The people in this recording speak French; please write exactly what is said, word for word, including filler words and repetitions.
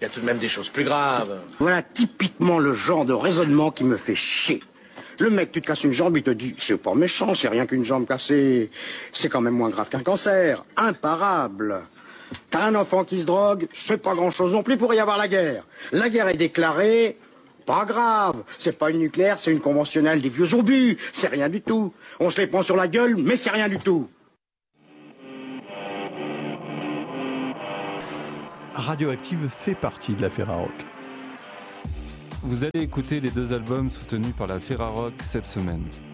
Il y a tout de même des choses plus graves. Voilà typiquement le genre de raisonnement qui me fait chier. Le mec, tu te casses une jambe, il te dit, c'est pas méchant, c'est rien qu'une jambe cassée. C'est quand même moins grave qu'un cancer. Imparable. T'as un enfant qui se drogue, c'est pas grand-chose non plus pour y avoir la guerre. La guerre est déclarée, pas grave. C'est pas une nucléaire, c'est une conventionnelle des vieux obus. C'est rien du tout. On se les prend sur la gueule, mais c'est rien du tout. Radioactive fait partie de la Ferrarock. Vous allez écouter les deux albums soutenus par la Ferrarock cette semaine.